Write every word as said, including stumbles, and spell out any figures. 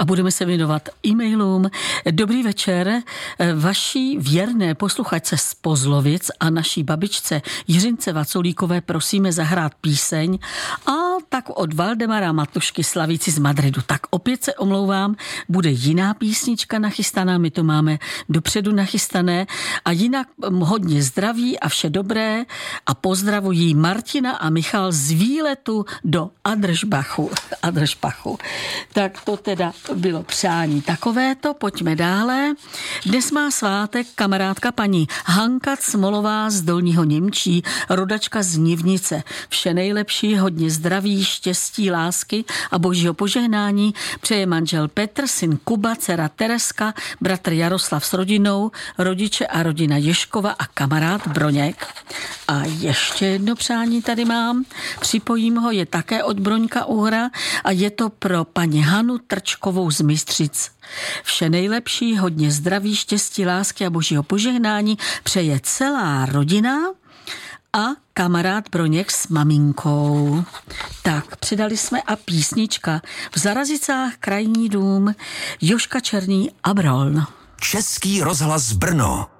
a budeme se věnovat e-mailům. Dobrý večer, vaší věrné posluchačce z Pozlovic a naší babičce Jiřince Vaculíkové prosíme zahrát píseň a tak od Valdemara Matušky slavíci z Madridu. Tak opět se omlouvám, bude jiná písnička nachystaná, my to máme dopředu nachystané a jinak hodně zdraví a vše dobré a pozdravují Martina a Michal z výletu do Adršbachu. Adršbachu. Tak to teda bylo přání takovéto, pojďme dále. Dnes má svátek kamarádka paní Hanka Cmolová z Dolního Němčí, rodačka z Nivnice. Vše nejlepší, hodně zdraví, štěstí, lásky a božího požehnání přeje manžel Petr, syn Kuba, dcera Tereska, bratr Jaroslav s rodinou, rodiče a rodina Ješkova a kamarád Broněk. A ještě jedno přání tady mám, připojím ho, je také od Broňka Uhra a je to pro paní Hanu Trčkovou z Mystřic. Vše nejlepší, hodně zdraví, štěstí, lásky a božího požehnání přeje celá rodina a kamarád Broněk s maminkou. Tak, přidali jsme a písnička v Zarazicách krajní dům Joška Černý a Broln. Český rozhlas Brno.